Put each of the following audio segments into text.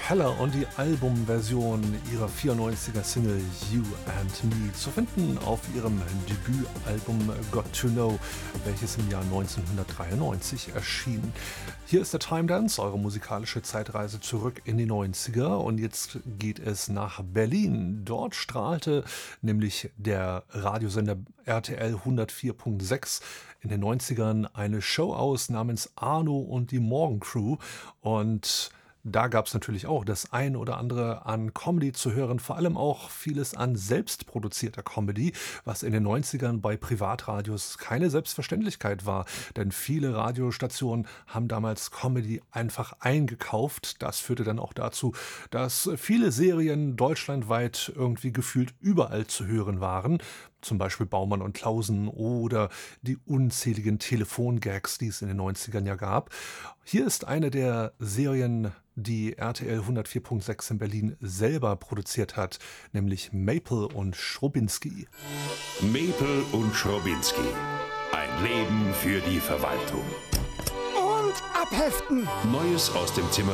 Keller und die Albumversion ihrer 94er Single You and Me zu finden auf ihrem Debütalbum Got to Know, welches im Jahr 1993 erschien. Hier ist der Time Dance, eure musikalische Zeitreise zurück in die 90er, und jetzt geht es nach Berlin. Dort strahlte nämlich der Radiosender RTL 104.6 in den 90ern eine Show aus namens Arno und die Morgencrew, und da gab es natürlich auch das ein oder andere an Comedy zu hören, vor allem auch vieles an selbstproduzierter Comedy, was in den 90ern bei Privatradios keine Selbstverständlichkeit war. Denn viele Radiostationen haben damals Comedy einfach eingekauft. Das führte dann auch dazu, dass viele Serien deutschlandweit irgendwie gefühlt überall zu hören waren. Zum Beispiel Baumann und Klausen oder die unzähligen Telefongags, die es in den 90ern ja gab. Hier ist eine der Serien, die RTL 104.6 in Berlin selber produziert hat, nämlich Maple und Schrobinski. Maple und Schrobinski. Ein Leben für die Verwaltung. Und abheften! Neues aus dem Zimmer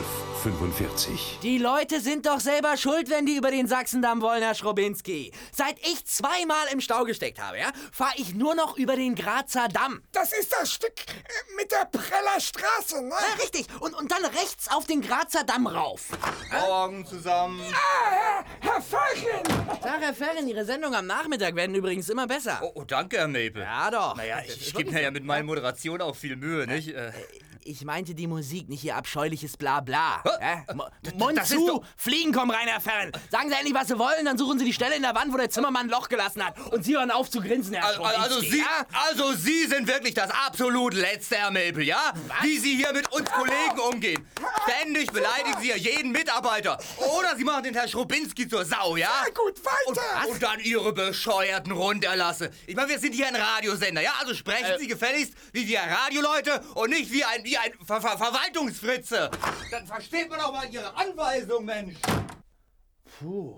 1245. Die Leute sind doch selber schuld, wenn die über den Sachsendamm wollen, Herr Schrobinski. Seit ich zweimal im Stau gesteckt habe, fahre ich nur noch über den Grazer Damm. Das ist das Stück mit der Preller Straße, ne? Ja, richtig. Und dann rechts auf den Grazer Damm rauf. Morgen zusammen. Herr Ferchen! Sag, Herr Ferren, Ihre Sendungen am Nachmittag werden übrigens immer besser. Oh, danke, Herr Maple. Ja, doch. Naja, ich gebe mir ja mit meinen Moderationen auch viel Mühe, nicht? Ich meinte die Musik, nicht Ihr abscheuliches Blabla. Mund das ist zu, doch- Fliegen kommen rein, Herr Ferren. Sagen Sie endlich, was Sie wollen, dann suchen Sie die Stelle in der Wand, wo der Zimmermann ein Loch gelassen hat. Und Sie hören auf zu grinsen, Herr Schrobinski. Also Sie sind wirklich das absolut Letzte, Herr Maple, ja? Was? Wie Sie hier mit uns Kollegen umgehen. Ständig beleidigen Sie ja jeden Mitarbeiter. Oder Sie machen den Herrn Schrobinski zur Sau, ja? Na gut, weiter! Und dann Ihre bescheuerten Runderlasse. Ich meine, wir sind hier ein Radiosender, ja? Also sprechen Sie gefälligst wie wir Radioleute und nicht wie ein Verwaltungsfritze. Dann versteht man auch mal Ihre Anweisung, Mensch. Puh.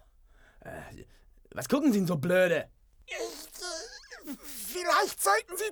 Was gucken Sie denn so blöde? Vielleicht sollten Sie